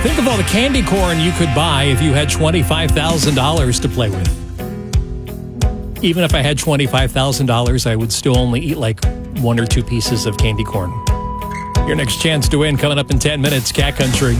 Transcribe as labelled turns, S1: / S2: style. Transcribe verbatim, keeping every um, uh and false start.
S1: Think of all the candy corn you could buy if you had twenty-five thousand dollars to play with. Even if I had twenty-five thousand dollars, I would still only eat like one or two pieces of candy corn. Your next chance to win coming up in ten minutes, Cat Country.